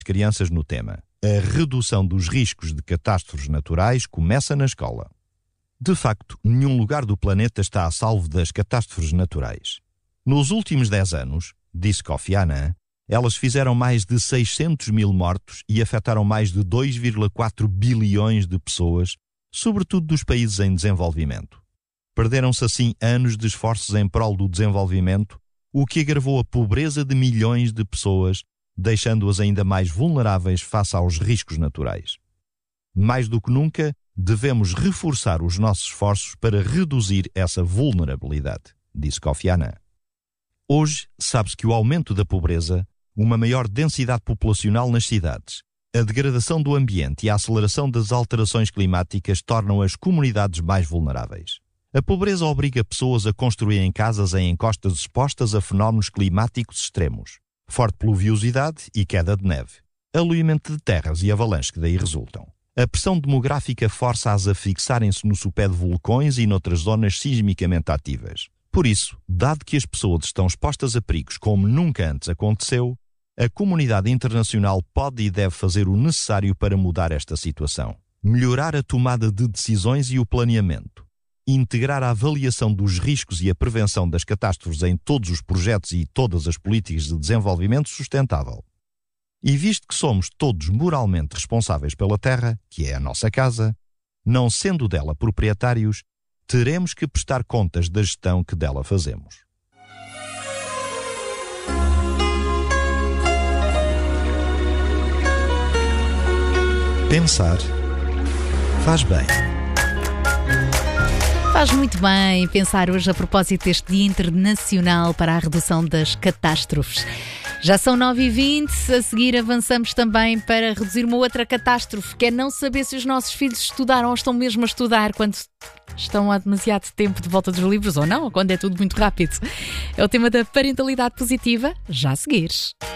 crianças no tema. A redução dos riscos de catástrofes naturais começa na escola. De facto, nenhum lugar do planeta está a salvo das catástrofes naturais. Nos últimos 10 anos, disse Kofi Annan, elas fizeram mais de 600 mil mortos e afetaram mais de 2,4 bilhões de pessoas, sobretudo dos países em desenvolvimento. Perderam-se assim anos de esforços em prol do desenvolvimento, o que agravou a pobreza de milhões de pessoas, deixando-as ainda mais vulneráveis face aos riscos naturais. Mais do que nunca, devemos reforçar os nossos esforços para reduzir essa vulnerabilidade, disse Kofi Annan. Hoje, sabe-se que o aumento da pobreza, uma maior densidade populacional nas cidades, a degradação do ambiente e a aceleração das alterações climáticas tornam as comunidades mais vulneráveis. A pobreza obriga pessoas a construírem casas em encostas expostas a fenómenos climáticos extremos, forte pluviosidade e queda de neve, aluiamento de terras e avalanches que daí resultam. A pressão demográfica força-as a fixarem-se no sopé de vulcões e noutras zonas sismicamente ativas. Por isso, dado que as pessoas estão expostas a perigos como nunca antes aconteceu, a comunidade internacional pode e deve fazer o necessário para mudar esta situação. Melhorar a tomada de decisões e o planeamento. Integrar a avaliação dos riscos e a prevenção das catástrofes em todos os projetos e todas as políticas de desenvolvimento sustentável. E visto que somos todos moralmente responsáveis pela terra, que é a nossa casa, não sendo dela proprietários, teremos que prestar contas da gestão que dela fazemos. Pensar faz bem. Faz muito bem pensar hoje a propósito deste Dia Internacional para a Redução das Catástrofes. Já são 9h20, a seguir avançamos também para reduzir uma outra catástrofe, que é não saber se os nossos filhos estudaram ou estão mesmo a estudar quando estão há demasiado tempo de volta dos livros ou não, ou quando é tudo muito rápido. É o tema da parentalidade positiva, já a seguir.